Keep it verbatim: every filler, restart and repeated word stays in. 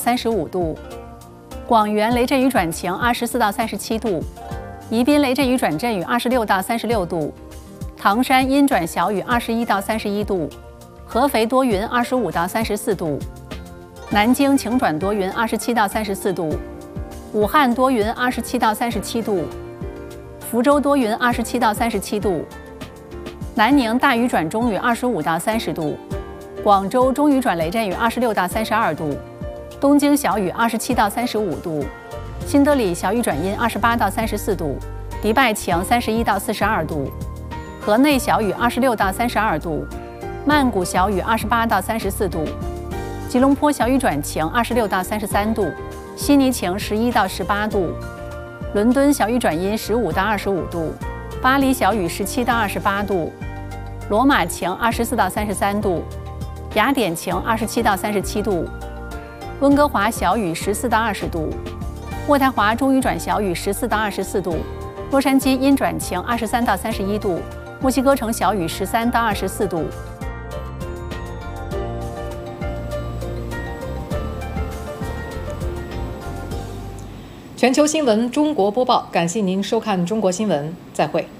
三十五度。广元雷阵雨转晴，二十四到三十七度。宜宾雷阵雨转阵雨，二十六到三十六度。唐山阴转小雨，二十一到三十一度。合肥多云，二十五到三十四度。南京晴转多云，二十七到三十四度。武汉多云，二十七到三十七度。福州多云，二十七到三十七度。南宁大雨转中雨，二十五到三十度。广州中雨转雷阵雨，二十六到三十二度。东京小雨，二十七到三十五度。新德里小雨转阴，二十八到三十四度。迪拜晴，三十一到四十二度。河内小雨，二十六到三十二度。曼谷小雨，二十八到三十四度。吉隆坡小雨转晴，二十六到三十三度。悉尼晴，十一到十八度。伦敦小雨转阴，十五到二十五度。巴黎小雨，十七到二十八度。罗马晴，二十四到三十三度。雅典晴，二十七到三十七度。温哥华小雨，十四到二十度。渥太华中雨转小雨，十四到二十四度。洛杉矶阴转晴，二十三到三十一度。墨西哥城小雨，十三到二十四度。 全球新闻中国播报，感谢您收看中国新闻，再会。